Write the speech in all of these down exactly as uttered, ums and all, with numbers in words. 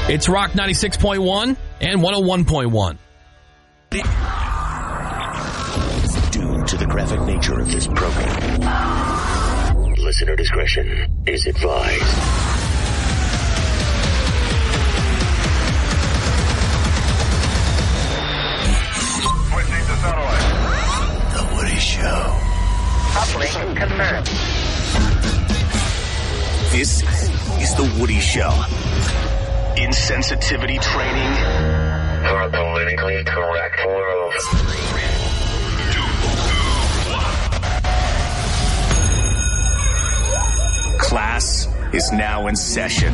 It's Rock ninety-six point one and one oh one point one. Due to the graphic nature of this program, listener discretion is advised. Switching to satellite. The Woody Show. Uplink confirmed. This is The Woody Show. Insensitivity training For a politically correct world. class is now in session.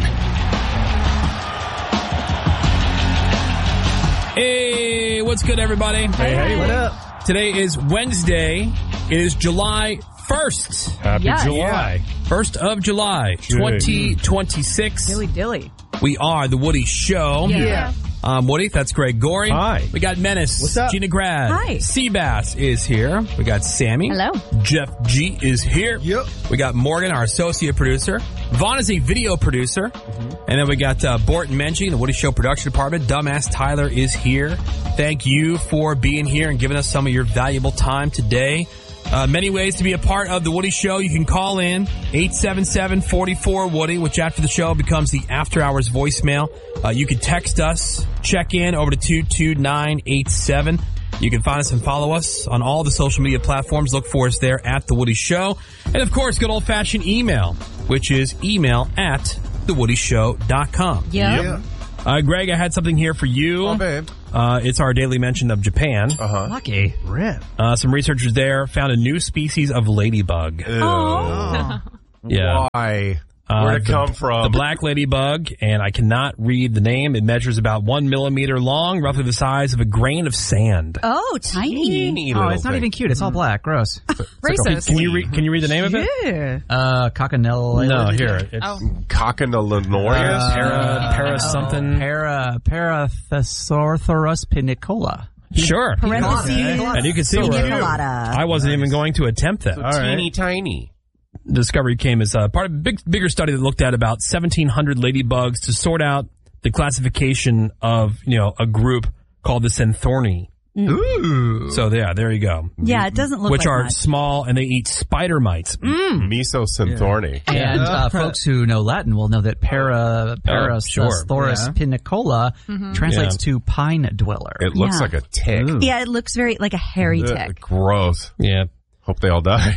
Hey, what's good, everybody? Hey, hey, what up? Today is Wednesday. It is July first. Happy Yes. July. first of July, twenty twenty-six. Dilly dilly. We are The Woody Show. Yeah. Um, Woody, that's Greg Gorey. Hi. We got Menace. What's up? Gina Grad. Hi. Seabass is here. We got Sammy. Hello. Jeff G is here. Yep. We got Morgan, our associate producer. Vaughn is a video producer. Mm-hmm. And then we got uh, Borton Menchie in the Woody Show production department. Dumbass Tyler is here. Thank you for being here and giving us some of your valuable time today. Uh, many ways to be a part of the Woody Show. You can call in eight seven seven, four four, Woody, which after the show becomes the After Hours voicemail. Uh, you can text us, check in over to two two nine eight seven. You can find us and follow us on all the social media platforms. Look for us there at The Woody Show. And, of course, good old-fashioned email, which is email at the woody show dot com. Yeah. Yeah. Uh, Greg, I had something here for you. Oh, babe. Uh, it's our daily mention of Japan. Uh-huh. Lucky. Rip. Uh, some researchers there found a new species of ladybug. Oh. Yeah. Why? Uh, Where'd it the- come from? The black ladybug, and I cannot read the name. It measures about one millimeter long, roughly the size of a grain of sand. Oh, tiny. Oh, it's not even cute. It's all black. Gross. Racist. Can you read? Can you read the name of it? Yeah. Uh, Coccinella. No, here. It's Oh. Coccinellorius? Uh, para, para something. Para, Parathesaurus pinicola. Sure. Parentheses. And you can see where Pina I wasn't even going to attempt that. Teeny tiny. The discovery came as uh, part of a big, bigger study that looked at about seventeen hundred ladybugs to sort out the classification of, you know, a group called the Synthorni. Ooh. So, yeah, there you go. Yeah, it doesn't look Which like are much. small, and they eat spider mites. Mm. Miso synthorny. And uh, folks who know Latin will know that para, Parathesaurus sure. pinicola translates Yeah. to pine dweller. It looks Yeah. like a tick. Ooh. Yeah, it looks very like a hairy Ugh, tick. gross. Yeah. Hope they all die.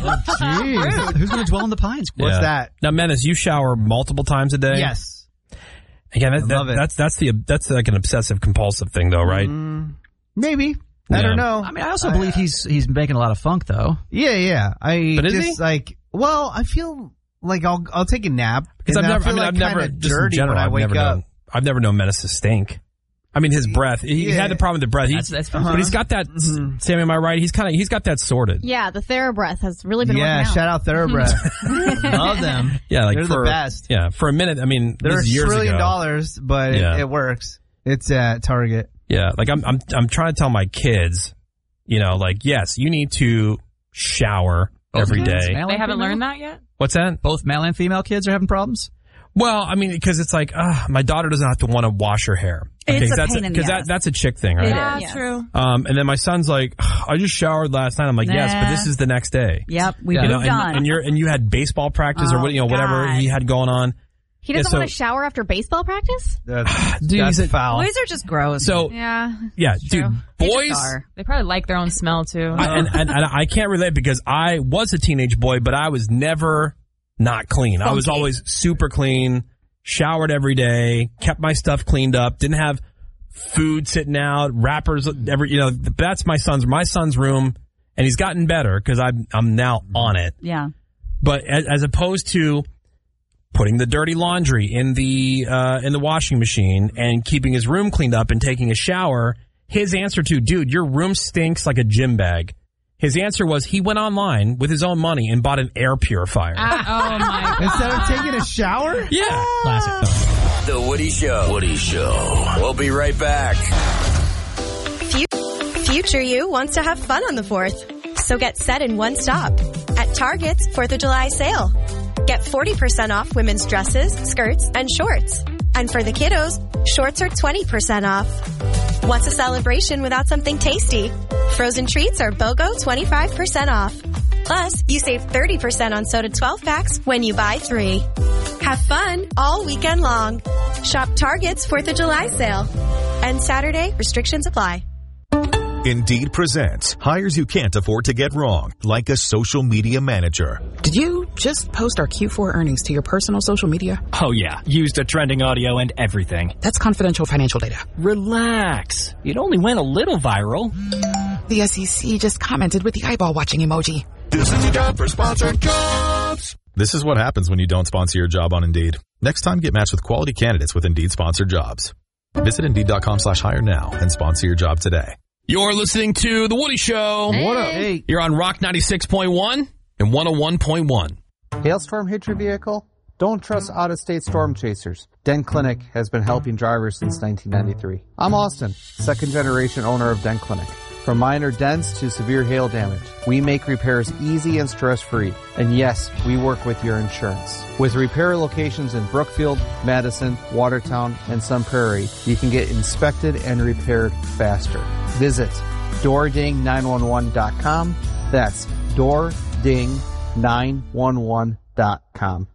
Jeez. Who's going to dwell in the pines? Yeah. that? Now, Menace, you shower multiple times a day? Yes. Again, that, that, love it. that's that's the that's like an obsessive compulsive thing, though, right? Mm, maybe. Yeah. I don't know. I mean, I also believe he's he's making a lot of funk, though. Yeah, yeah. I But is just he? like. Well, I feel like I'll I'll take a nap. Because and I've then never, I feel mean, like I've never, kinda just in dirty general, when I I've wake never up. known, I've never known Menace to stink. I mean, his breath. He, he Yeah. had the problem with the breath. He, That's- that's fine. But he's got that. Mm-hmm. Sammy, am I right? He's kind of he's got that sorted. Yeah, the TheraBreath has really been Yeah, working out. shout out TheraBreath. Love them. Yeah, like They're for the best. yeah for a minute. I mean, They're this a is years trillion ago. dollars, but Yeah. it, it works. It's at Target. Yeah, like I'm I'm I'm trying to tell my kids, you know, like yes, you need to shower every kids, day. male They and haven't female? learned that yet? What's that? Both male and female kids are having problems? Well, I mean, because it's like, uh, my daughter doesn't have to want to wash her hair. It's a that's pain in the Because that, ass. that's a chick thing, right? It Yeah, is. yes. True. Um, and then my son's like, I just showered last night. I'm like, yes, but Nah. this is the next day. Yep, we Yeah. You know, moved and, on. and you're and you had baseball practice or Oh, what you know whatever God. he had going on. He doesn't Yeah, so- want to shower after baseball practice? That's, Dude, that's he's a- foul. Boys are just gross. So Yeah. yeah, true. dude, boys. Are. They probably like their own smell too. I, and, and, and I can't relate because I was a teenage boy, but I was never not clean. I was Funky. always super clean, showered every day, kept my stuff cleaned up, didn't have food sitting out, wrappers, every, you know, that's my son's, my son's room. And he's gotten better because I'm, I'm now on it. Yeah. But as, as opposed to putting the dirty laundry in the, uh, in the washing machine and keeping his room cleaned up and taking a shower, his answer to, dude, your room stinks like a gym bag. His answer was he went online with his own money and bought an air purifier. oh my! Instead of taking a shower? Yeah. Classic. The Woody Show. Woody Show. We'll be right back. Future you wants to have fun on the fourth. So get set in one stop at Target's fourth of July sale. Get forty percent off women's dresses, skirts, and shorts. And for the kiddos, shorts are twenty percent off. What's a celebration without something tasty? Frozen treats are BOGO twenty-five percent off. Plus, you save thirty percent on soda twelve packs when you buy three. Have fun all weekend long. Shop Target's fourth of July sale. And Saturday, restrictions apply. Indeed presents hires you can't afford to get wrong, like a social media manager. Did you just post our Q four earnings to your personal social media? Oh yeah, used a trending audio and everything. That's confidential financial data. Relax. It only went a little viral. The S E C just commented with the eyeball watching emoji. This is your job for sponsored jobs. This is what happens when you don't sponsor your job on Indeed. Next time, get matched with quality candidates with Indeed sponsored jobs. Visit Indeed.com slash hire now and sponsor your job today. You're listening to The Woody Show. Hey. What up? Hey. You're on Rock ninety-six point one and one oh one point one. Hailstorm hit your vehicle? Don't trust out-of-state storm chasers. Dent Clinic has been helping drivers since nineteen ninety-three. I'm Austin, second-generation owner of Dent Clinic. From minor dents to severe hail damage, we make repairs easy and stress-free. And yes, we work with your insurance. With repair locations in Brookfield, Madison, Watertown, and Sun Prairie, you can get inspected and repaired faster. Visit door ding nine one one dot com. That's door ding nine one one dot com.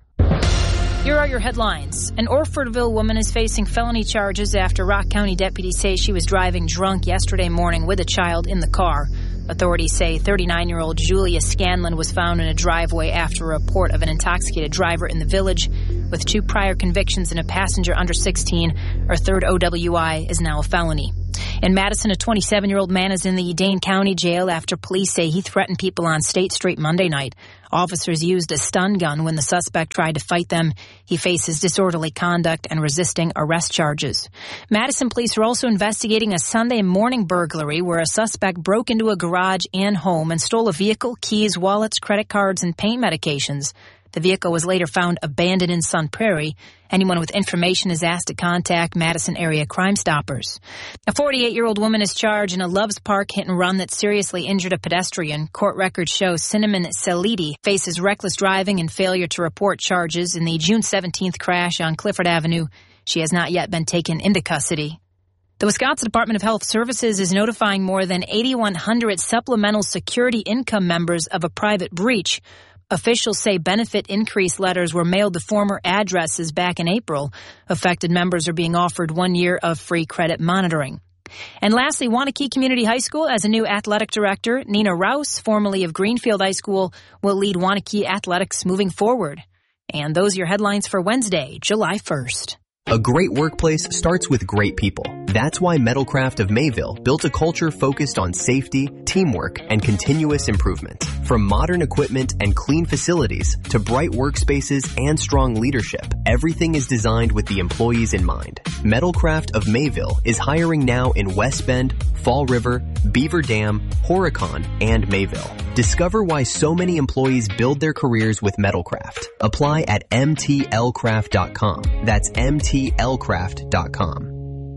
Here are your headlines. An Orfordville woman is facing felony charges after Rock County deputies say she was driving drunk yesterday morning with a child in the car. Authorities say thirty-nine-year-old Julia Scanlon was found in a driveway after a report of an intoxicated driver in the village. With two prior convictions and a passenger under sixteen, her third O W I is now a felony. In Madison, a twenty-seven-year-old man is in the Dane County Jail after police say he threatened people on State Street Monday night. Officers used a stun gun when the suspect tried to fight them. He faces disorderly conduct and resisting arrest charges. Madison police are also investigating a Sunday morning burglary where a suspect broke into a garage and home and stole a vehicle, keys, wallets, credit cards, and pain medications. The vehicle was later found abandoned in Sun Prairie. Anyone with information is asked to contact Madison area Crime Stoppers. A forty-eight-year-old woman is charged in a Loves Park hit and run that seriously injured a pedestrian. Court records show Cinnamon Salidi faces reckless driving and failure to report charges in the June seventeenth crash on Clifford Avenue. She has not yet been taken into custody. The Wisconsin Department of Health Services is notifying more than eighty-one hundred supplemental security income members of a private breach. Officials say benefit increase letters were mailed to former addresses back in April. Affected members are being offered one year of free credit monitoring. And lastly, Waunakee Community High School as a new athletic director. Nina Rouse, formerly of Greenfield High School, will lead Waunakee athletics moving forward. And those are your headlines for Wednesday, July first. A great workplace starts with great people. That's why Metalcraft of Mayville built a culture focused on safety, teamwork, and continuous improvement. From modern equipment and clean facilities to bright workspaces and strong leadership, everything is designed with the employees in mind. Metalcraft of Mayville is hiring now in West Bend, Fall River, Beaver Dam, Horicon, and Mayville. Discover why so many employees build their careers with Metalcraft. Apply at M T L craft dot com. That's M T L craft dot com.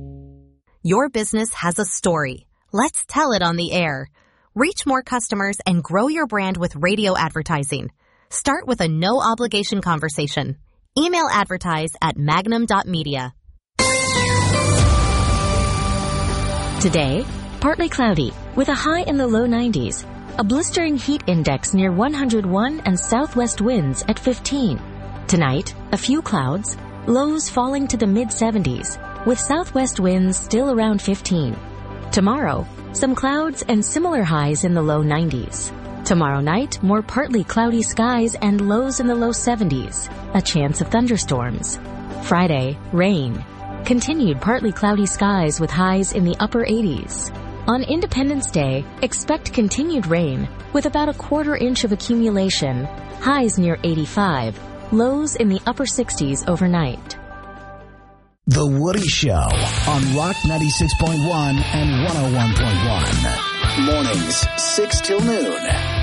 Your business has a story. Let's tell it on the air. Reach more customers and grow your brand with radio advertising. Start with a no-obligation conversation. Email advertise at magnum dot media. Today, partly cloudy with a high in the low nineties. A blistering heat index near one hundred one and southwest winds at fifteen. Tonight, a few clouds, lows falling to the mid seventies, with southwest winds still around fifteen. Tomorrow, some clouds and similar highs in the low nineties. Tomorrow night, more partly cloudy skies and lows in the low seventies, a chance of thunderstorms. Friday, rain. Continued partly cloudy skies with highs in the upper eighties. On Independence Day, expect continued rain with about a quarter inch of accumulation, highs near eighty-five, lows in the upper sixties overnight. The Woody Show on Rock ninety-six point one and one oh one point one. Mornings, six till noon.